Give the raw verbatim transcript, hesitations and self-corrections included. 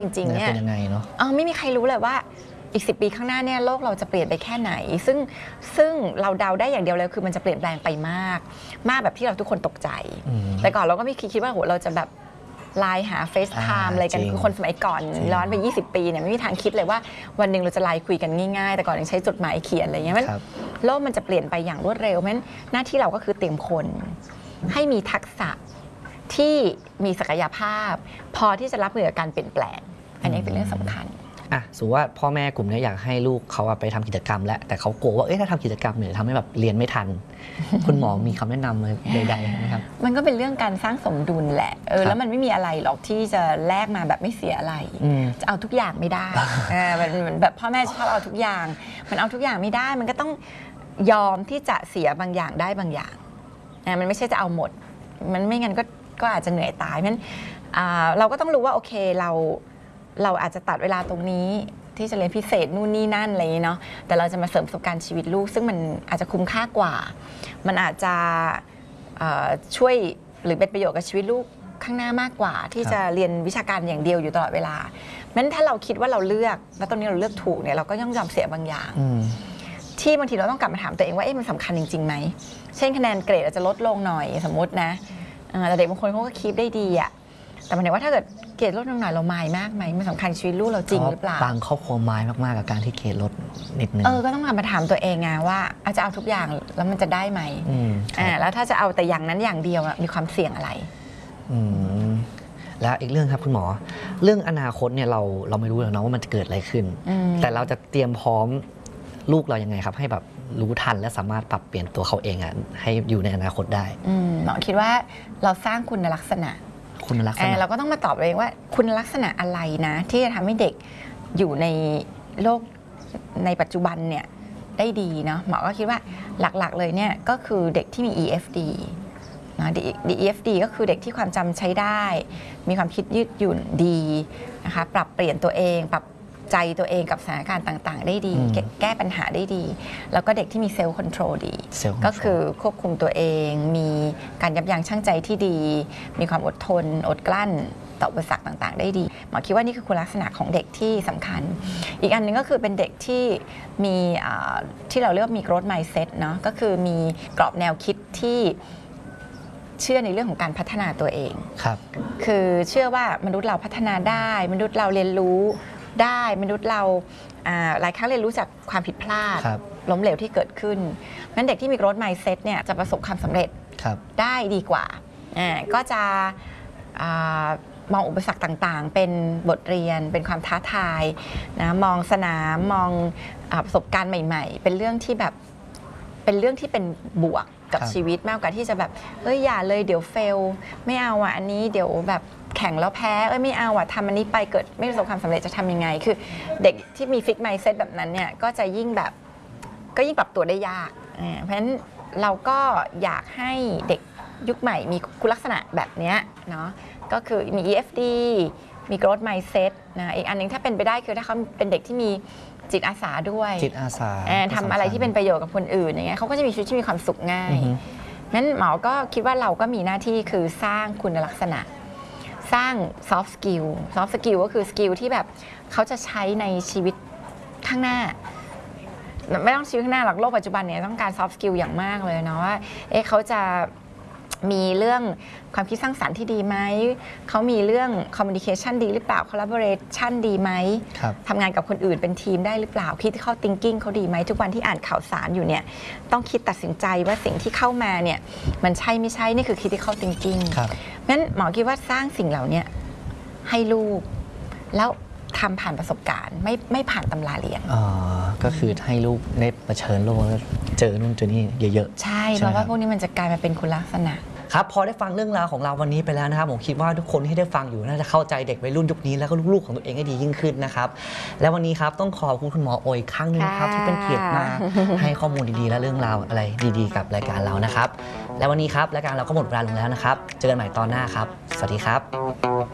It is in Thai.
จริงๆเนี่ยเป็นยังไงเนาะอ๋อไม่มีใครรู้เลยว่าอีกสิบปีข้างหน้าเนี่ยโลกเราจะเปลี่ยนไปแค่ไหนซึ่งซึ่งเราเดาได้อย่างเดียวเลยคือมันจะเปลี่ยนแปลงไปมากมากแบบที่เราทุกคนตกใจแต่ก่อนเราก็ไม่คิดว่าโหเราจะแบบไลน์หา เฟซไทม์ อะไรกันคือคนสมัยก่อนย้อนไปยี่สิบปีเนี่ยไม่มีทางคิดเลยว่าวันหนึ่งเราจะไลน์คุยกันง่ายๆแต่ก่อนยังใช้จดหมายเขียนอะไรเงี้ยมันโลกมันจะเปลี่ยนไปอย่างรวดเร็วเพราะฉะนั้นหน้าที่เราก็คือเตรียมคนให้มีทักษะที่มีศักยภาพพอที่จะรับมือกับการเปลี่ยนแปลงอันนี้เป็นเรื่องสำคัญอ่ะสมมติว่าพ่อแม่กลุ่มนี้อยากให้ลูกเขาไปทำกิจกรรมแล้วแต่เขากลัวว่าเอ๊ะถ้าทำกิจกรรมเนี่ยทำให้แบบเรียนไม่ทัน คุณหมอมีคำแนะนำเลยใดๆไหมครับมันก็เป็นเรื่องการสร้างสมดุลแหละเออแล้วมันไม่มีอะไรหรอกที่จะแลกมาแบบไม่เสียอะไรจะเอาทุกอย่างไม่ได้มันแบบพ่อแม่ชอบเอาทุกอย่างมันเอาทุกอย่างไม่ได้มันก็ต้องยอมที่จะเสียบางอย่างได้บางอย่างมันไม่ใช่จะเอาหมดมันไม่งั้นก็ก็อาจจะเหนื่อยตายเพราะฉะนั้นเราก็ต้องรู้ว่าโอเคเราเราอาจจะตัดเวลาตรงนี้ที่จะเรียนพิเศษนู่นนี่นั่นอะไรอย่างนี้เนาะแต่เราจะมาเสริมประสบการณ์ชีวิตลูกซึ่งมันอาจจะคุ้มค่ากว่ามันอาจจะช่วยหรือเป็นประโยชน์กับชีวิตลูกข้างหน้ามากกว่าที่จะเรียนวิชาการอย่างเดียวอยู่ตลอดเวลางั้นถ้าเราคิดว่าเราเลือกแล้วตอนนี้เราเลือกถูกเนี่ยเราก็ต้องยอมเสียบางอย่างที่บางทีเราต้องกลับมาถามตัวเองว่าเอ๊ะมันสำคัญจริงๆไหมเช่นคะแนนเกรดอาจจะลดลงหน่อยสมมตินะแต่เด็กบางคนเขาก็คีปได้ดีอะแต่หมายถึงว่าถ้าเกิดเกรดลดลงหน่อยเรามายมากไหมมันสำคัญชีวิตลูกเราจริงหรือเปล่าบางครอบครัวมายมากๆกับการที่เกรดลดนิดนึงเออก็ต้องกลับมาถามตัวเองไงว่าอาจจะเอาทุกอย่างแล้วมันจะได้ไหมอ่าแล้วถ้าจะเอาแต่อย่างนั้นอย่างเดียวมีความเสี่ยงอะไรอืมแล้วอีกเรื่องครับคุณหมอเรื่องอนาคตเนี่ยเราเราไม่รู้หรอกนะว่ามันจะเกิดอะไรขึ้นแต่เราจะเตรียมพร้อมลูกเรายังไงครับให้แบบรู้ทันและสามารถปรับเปลี่ยนตัวเขาเองอ่ะให้อยู่ในอนาคตได้หมอคิดว่าเราสร้างคุณลักษณะคุณลักษณะเราก็ต้องมาตอบเองว่าคุณลักษณะอะไรนะที่จะทำให้เด็กอยู่ในโลกในปัจจุบันเนี่ยได้ดีเนาะหมอก็คิดว่าหลักๆเลยเนี่ยก็คือเด็กที่มี อี เอฟ ดี นะ อี เอฟ ดี ก็คือเด็กที่ความจำใช้ได้มีความคิดยืดหยุ่นดีนะคะปรับเปลี่ยนตัวเองปรับใจตัวเองกับสถานการณ์ต่างๆได้ดีแก้ปัญหาได้ดีแล้วก็เด็กที่มีเซลล์คอนโทรลดีก็คือควบคุมตัวเองมีการยับยั้งชั่งใจที่ดีมีความอดทนอดกลั้นต่ออุปสรรคต่างๆได้ดีหมอคิดว่านี่คือคุณลักษณะของเด็กที่สำคัญอีกอันนึงก็คือเป็นเด็กที่มีที่เราเรียกว่ามี growth mindset เนาะก็คือมีกรอบแนวคิดที่เชื่อในเรื่องของการพัฒนาตัวเองครับคือเชื่อว่ามนุษย์เราพัฒนาได้มนุษย์เราเรียนรู้ได้มนุษย์เราหลายครั้งเรียนรู้จากความผิดพลาดล้มเหลวที่เกิดขึ้นงั้นเด็กที่มี growth mindset เนี่ยจะประสบความสำเร็จได้ดีกว่าก็จะมองอุปสรรคต่างๆเป็นบทเรียนเป็นความท้าทายนะมองสนามมองประสบการณ์ใหม่ๆเป็นเรื่องที่แบบเป็นเรื่องที่เป็นบวกกับชีวิตมากกว่าที่จะแบบเอ้ยอย่าเลยเดี๋ยวเฟลไม่เอาอ่ะอันนี้เดี๋ยวแบบแข่งแล้วแพ้เอ้ยไม่เอาอ่ะทำอันนี้ไปเกิดไม่ประสบความสำเร็จจะทำยังไงคือเด็กที่มีฟิกไมซ์เซ็ตแบบนั้นเนี่ยก็จะยิ่งแบบก็ยิ่งปรับตัวได้ยากเพราะฉะนั้นเราก็อยากให้เด็กยุคใหม่มีคุณลักษณะแบบนี้เนาะก็คือมี อี เอฟ ดี มี growth mindset นะอีกอันนึงถ้าเป็นไปได้คือถ้าเขาเป็นเด็กที่มีจิตอาสาด้วยจิตอาสาทำอะไรที่เป็นประโยชน์กับคนอื่นอย่างเงี้ยเขาก็จะมีชีวิตที่มีความสุขง่ายนั้นหมอก็คิดว่าเราก็มีหน้าที่คือสร้างคุณลักษณะสร้าง soft skill soft skill ก็คือสกิลที่แบบเขาจะใช้ในชีวิตข้างหน้าไม่ต้องชีวิตข้างหน้าหรอกโลกปัจจุบันเนี่ยต้องการ soft skill อย่างมากเลยเนาะว่าเอ๊ะเขาจะมีเรื่องความคิดสร้างสรรค์ที่ดีไหมเขามีเรื่อง communication ดีหรือเปล่า collaboration ดีไหมทำงานกับคนอื่นเป็นทีมได้หรือเปล่า critical thinking เขาดีไหมทุกวันที่อ่านข่าวสารอยู่เนี่ยต้องคิดตัดสินใจว่าสิ่งที่เข้ามาเนี่ยมันใช่ไม่ใช่นี่คือ critical thinking งั้นหมอคิดว่าสร้างสิ่งเหล่านี้ให้ลูกแล้วทำผ่านประสบการณ์ไม่ไม่ผ่านตำราเรียนอ๋อก็คือให้ลูกได้เผชิญโลกแล้วเจอนู่นเจอนี่เยอะๆใช่เพราะว่าพวกนี้มันจะกลายมาเป็นคุณลักษณะครับพอได้ฟังเรื่องราวของเราวันนี้ไปแล้วนะครับผมคิดว่าทุกคนที่ได้ฟังอยู่น่าจะเข้าใจเด็กวัยรุ่นยุคนี้แล้วก็ลูกๆของตัวเองให้ดียิ่งขึ้นนะครับและวันนี้ครับต้องขอบคุณคุณหมอโอยครั้งนึงนะครับที่เป็นเกียรติมาให้ข้อมูลดีๆและเรื่องราวอะไรดีๆกับรายการเรานะครับและวันนี้ครับรายการเราก็หมดเวลาลงแล้วนะครับเจอกันใหม่ตอนหน้าครับสวัสดีครับ